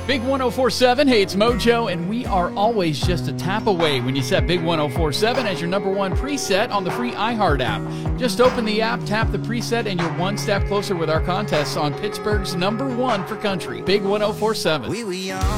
Big 1047, hey, it's Mojo, and we are always just a tap away when you set Big 1047 as your number one preset on the free iHeart app. Just open the app, tap the preset, and you're one step closer with our contests on Pittsburgh's number one for country, Big 1047. We were young.